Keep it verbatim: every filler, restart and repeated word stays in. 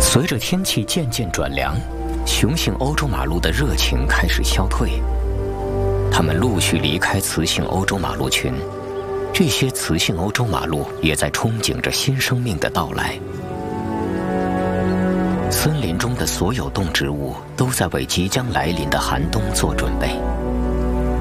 随着天气渐渐转凉，雄性欧洲马鹿的热情开始消退，它们陆续离开雌性欧洲马鹿群。这些雌性欧洲马鹿也在憧憬着新生命的到来。森林中的所有动植物都在为即将来临的寒冬做准备。